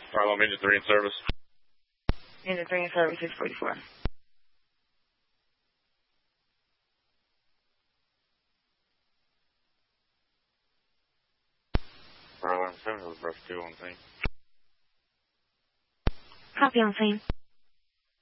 Harlem Engine 3 in service. Engine 3 in service, 644. Harlem 7 was brush 2 on scene. Copy on scene.